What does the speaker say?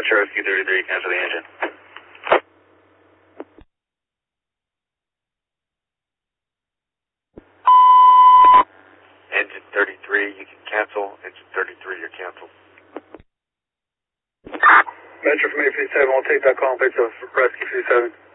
Metro Rescue 33, cancel the engine. Engine 33, you can cancel. Engine 33, you're canceled. Metro from 857, we'll take that call and pick up Rescue 57.